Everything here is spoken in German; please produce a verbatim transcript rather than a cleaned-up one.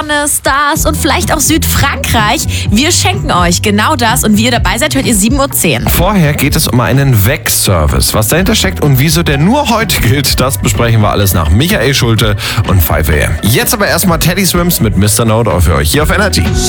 Sterne, Stars und vielleicht auch Südfrankreich. Wir schenken euch genau das und wie ihr dabei seid, hört ihr sieben Uhr zehn. Vorher geht es um einen Weg-Service. Was dahinter steckt und wieso der nur heute gilt, das besprechen wir alles nach Michael Schulte und fünf A M. Jetzt aber erstmal Teddy Swims mit Mister No für euch hier auf Energy.